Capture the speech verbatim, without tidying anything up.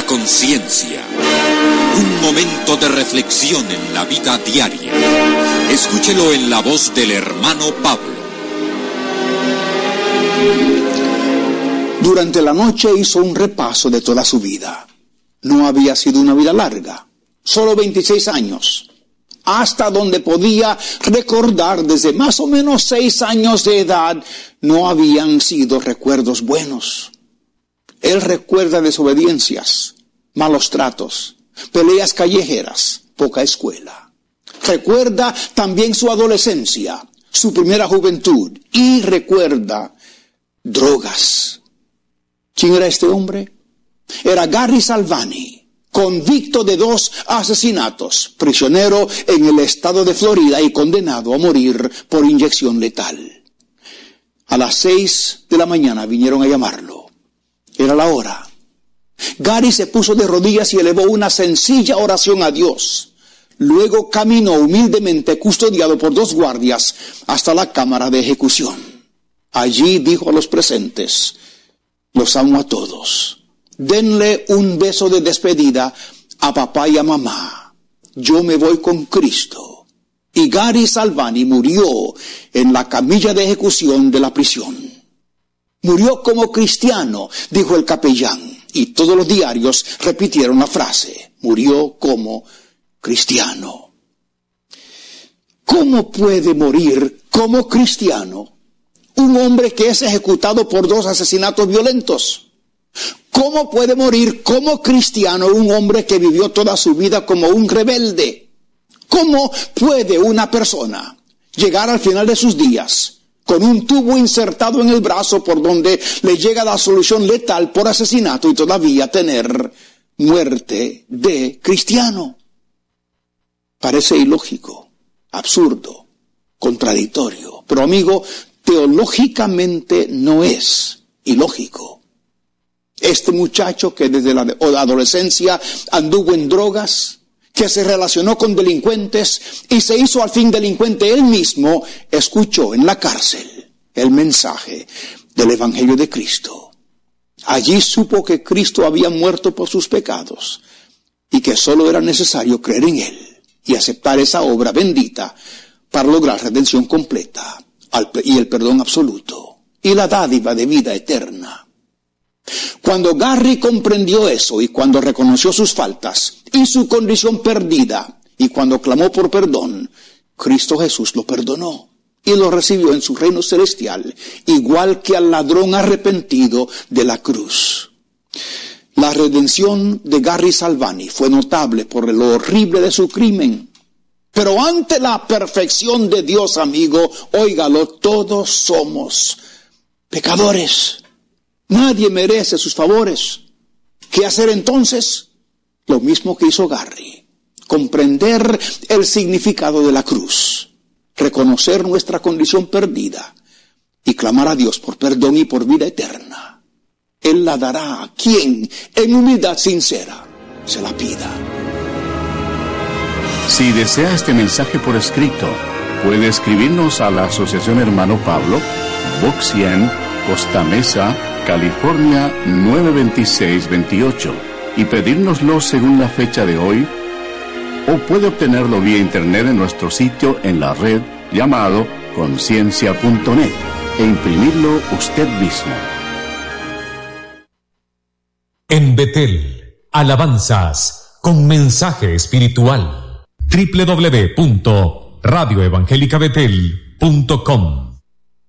conciencia. Un momento de reflexión en la vida diaria. Escúchelo en la voz del hermano Pablo. Durante la noche hizo un repaso de toda su vida. No había sido una vida larga, solo veintiséis años. Hasta donde podía recordar, desde más o menos seis años de edad, no habían sido recuerdos buenos. Él recuerda desobediencias, malos tratos, peleas callejeras, poca escuela. Recuerda también su adolescencia, su primera juventud, y recuerda drogas. ¿Quién era este hombre? Era Gary Salvani, convicto de dos asesinatos, prisionero en el estado de Florida y condenado a morir por inyección letal. A las seis de la mañana vinieron a llamarlo. Era la hora. Gary se puso de rodillas y elevó una sencilla oración a Dios. Luego caminó humildemente, custodiado por dos guardias, hasta la cámara de ejecución. Allí dijo a los presentes: los amo a todos. Denle un beso de despedida a papá y a mamá. Yo me voy con Cristo. Y Gary Salvani murió en la camilla de ejecución de la prisión. Murió como cristiano, dijo el capellán. Y todos los diarios repitieron la frase: murió como cristiano. ¿Cómo puede morir como cristiano un hombre que es ejecutado por dos asesinatos violentos? ¿Cómo puede morir como cristiano un hombre que vivió toda su vida como un rebelde? ¿Cómo puede una persona llegar al final de sus días con un tubo insertado en el brazo por donde le llega la solución letal por asesinato y todavía tener muerte de cristiano? Parece ilógico, absurdo, contradictorio. Pero amigo, teológicamente no es ilógico. Este muchacho que desde la adolescencia anduvo en drogas, que se relacionó con delincuentes y se hizo al fin delincuente él mismo, escuchó en la cárcel el mensaje del Evangelio de Cristo. Allí supo que Cristo había muerto por sus pecados y que solo era necesario creer en Él y aceptar esa obra bendita para lograr redención completa y el perdón absoluto y la dádiva de vida eterna. Cuando Gary comprendió eso y cuando reconoció sus faltas y su condición perdida y cuando clamó por perdón, Cristo Jesús lo perdonó y lo recibió en su reino celestial, igual que al ladrón arrepentido de la cruz. La redención de Gary Salvani fue notable por lo horrible de su crimen. Pero ante la perfección de Dios, amigo, óigalo, todos somos pecadores. Nadie merece sus favores. ¿Qué hacer entonces? Lo mismo que hizo Gary. Comprender el significado de la cruz. Reconocer nuestra condición perdida. Y clamar a Dios por perdón y por vida eterna. Él la dará a quien, en humildad sincera, se la pida. Si desea este mensaje por escrito, puede escribirnos a la Asociación Hermano Pablo, Box cien, Costa Mesa, California nueve veintiséis veintiocho, y pedírnoslo según la fecha de hoy, o puede obtenerlo vía internet en nuestro sitio en la red llamado conciencia punto net e imprimirlo usted mismo. En Betel, alabanzas con mensaje espiritual. doble u doble u doble u punto radio evangélica betel punto com